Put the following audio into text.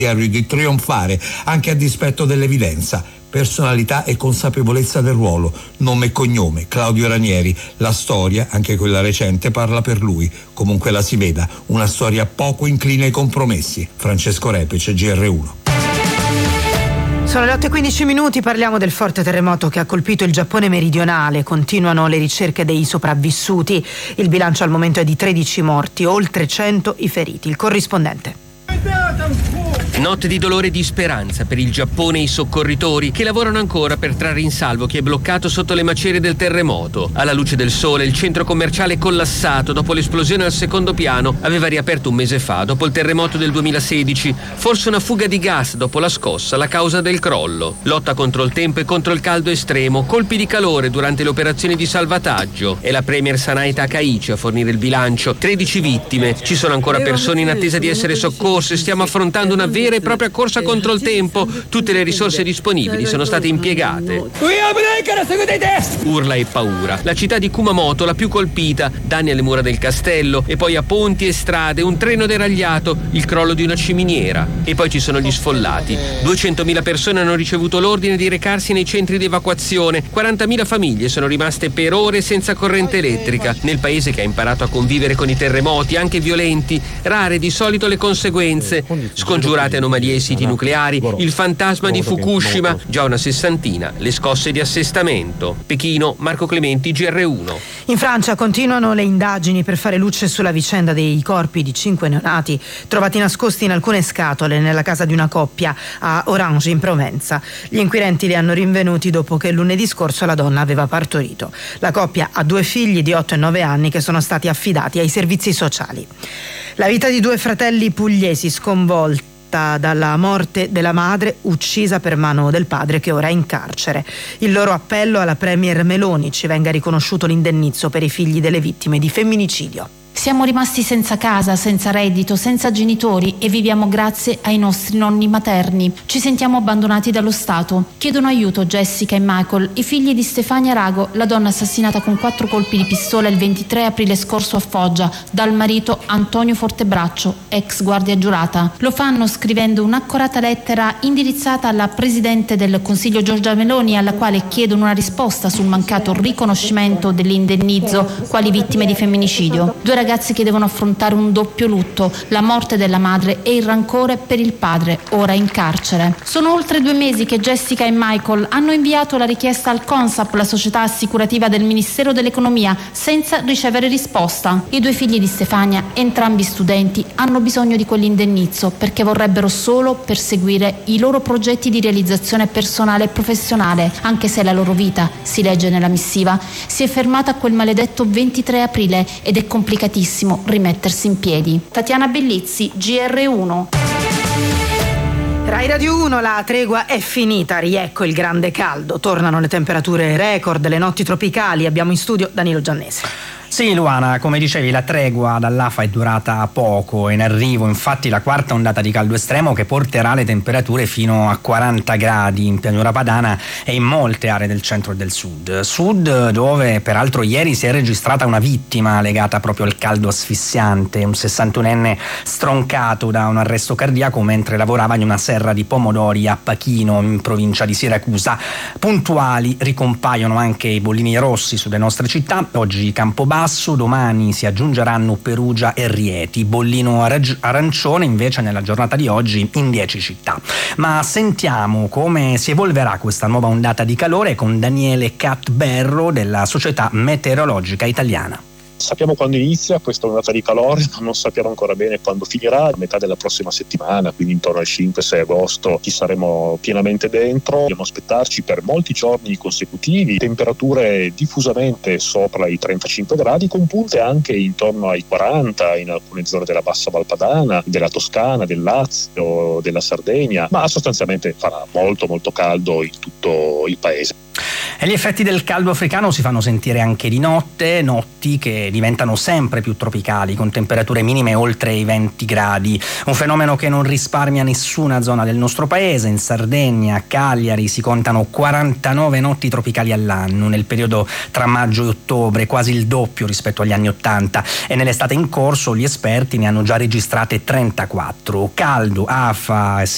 di trionfare anche a dispetto dell'evidenza. Personalità e consapevolezza del ruolo, nome e cognome, Claudio Ranieri. La storia, anche quella recente, parla per lui. Comunque la si veda, una storia poco incline ai compromessi. Francesco Repice, GR1. Sono le 8:15, parliamo del forte terremoto che ha colpito il Giappone meridionale. Continuano le ricerche dei sopravvissuti. Il bilancio al momento è di 13 morti, oltre 100 i feriti. Il corrispondente. Notte di dolore e di speranza per il Giappone e i soccorritori che lavorano ancora per trarre in salvo chi è bloccato sotto le macerie del terremoto. Alla luce del sole, il centro commerciale collassato dopo l'esplosione al secondo piano aveva riaperto un mese fa dopo il terremoto del 2016. Forse una fuga di gas dopo la scossa, la causa del crollo. Lotta contro il tempo e contro il caldo estremo, colpi di calore durante le operazioni di salvataggio. È la premier Sanae Takaichi a fornire il bilancio. 13 vittime. Ci sono ancora persone in attesa di essere soccorse. Stiamo affrontando una vera e propria corsa contro il tempo. Tutte le risorse disponibili sono state impiegate. Urla e paura. La città di Kumamoto, la più colpita, danni alle mura del castello e poi a ponti e strade, un treno deragliato, il crollo di una ciminiera. E poi ci sono gli sfollati. 200.000 persone hanno ricevuto l'ordine di recarsi nei centri di evacuazione. 40.000 famiglie sono rimaste per ore senza corrente elettrica. Nel paese che ha imparato a convivere con i terremoti, anche violenti, rare di solito le conseguenze. Scongiurate anomalie ai siti nucleari, il fantasma di Fukushima, già una sessantina, le scosse di assestamento. Pechino, Marco Clementi, GR1. In Francia continuano le indagini per fare luce sulla vicenda dei corpi di 5 neonati trovati nascosti in alcune scatole nella casa di una coppia a Orange in Provenza. Gli inquirenti li hanno rinvenuti dopo che lunedì scorso la donna aveva partorito. La coppia ha 2 figli di 8 e 9 anni che sono stati affidati ai servizi sociali. La vita di 2 fratelli pugliesi sconvolta dalla morte della madre uccisa per mano del padre che ora è in carcere. Il loro appello alla premier Meloni: ci venga riconosciuto l'indennizzo per i figli delle vittime di femminicidio. Siamo rimasti senza casa, senza reddito, senza genitori e viviamo grazie ai nostri nonni materni. Ci sentiamo abbandonati dallo Stato. Chiedono aiuto Jessica e Michael, i figli di Stefania Rago, la donna assassinata con 4 colpi di pistola il 23 aprile scorso a Foggia dal marito Antonio Fortebraccio, ex guardia giurata. Lo fanno scrivendo un'accorata lettera indirizzata alla Presidente del Consiglio Giorgia Meloni, alla quale chiedono una risposta sul mancato riconoscimento dell'indennizzo quali vittime di femminicidio. 2 ragazzi che devono affrontare un doppio lutto, la morte della madre e il rancore per il padre, ora in carcere. Sono oltre 2 mesi che Jessica e Michael hanno inviato la richiesta al CONSAP, la società assicurativa del Ministero dell'Economia, senza ricevere risposta. I 2 figli di Stefania, entrambi studenti, hanno bisogno di quell'indennizzo perché vorrebbero solo perseguire i loro progetti di realizzazione personale e professionale, anche se la loro vita, si legge nella missiva, si è fermata a quel maledetto 23 aprile ed è complicatissimo rimettersi in piedi. Tatiana Bellizzi, GR1. Rai Radio 1, la tregua è finita, riecco il grande caldo, tornano le temperature record, le notti tropicali. Abbiamo in studio Danilo Giannese. Sì, Luana, come dicevi, la tregua dall'AFA è durata poco, è in arrivo infatti la 4ª ondata di caldo estremo che porterà le temperature fino a 40 gradi in pianura padana e in molte aree del centro e del sud, dove peraltro ieri si è registrata una vittima legata proprio al caldo asfissiante, un 61enne stroncato da un arresto cardiaco mentre lavorava in una serra di pomodori a Pachino in provincia di Siracusa. Puntuali ricompaiono anche i bollini rossi sulle nostre città, oggi Campobasso, domani si aggiungeranno Perugia e Rieti, bollino arancione invece nella giornata di oggi in 10 città. Ma sentiamo come si evolverà questa nuova ondata di calore con Daniele Catberro della Società Meteorologica Italiana. Sappiamo quando inizia questa ondata di calore, ma non sappiamo ancora bene quando finirà. A metà della prossima settimana, quindi intorno al 5-6 agosto, ci saremo pienamente dentro. Dobbiamo aspettarci per molti giorni consecutivi temperature diffusamente sopra i 35 gradi, con punte anche intorno ai 40 in alcune zone della Bassa Valpadana, della Toscana, del Lazio, della Sardegna, ma sostanzialmente farà molto molto caldo in tutto il paese. E gli effetti del caldo africano si fanno sentire anche di notte, notti che diventano sempre più tropicali, con temperature minime oltre i 20 gradi. Un fenomeno che non risparmia nessuna zona del nostro paese. In Sardegna, a Cagliari, si contano 49 notti tropicali all'anno, nel periodo tra maggio e ottobre, quasi il doppio rispetto agli anni 80. E nell'estate in corso gli esperti ne hanno già registrate 34. Caldo, afa,